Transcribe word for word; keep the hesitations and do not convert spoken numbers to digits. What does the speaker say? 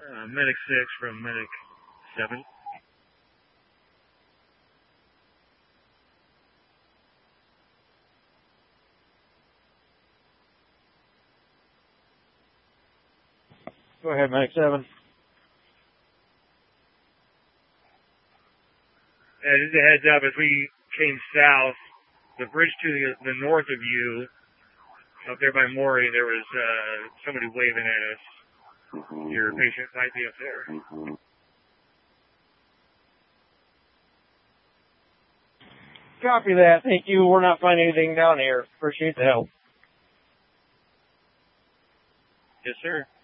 Uh, Medic six from Medic seven. Go ahead, Medic seven. Uh, just a heads up, as we came south, the bridge to the, the north of you, up there by Maury, there was uh, somebody waving at us. Your patient might be up there. Copy that. Thank you. We're not finding anything down here. Appreciate the help. Yes, sir.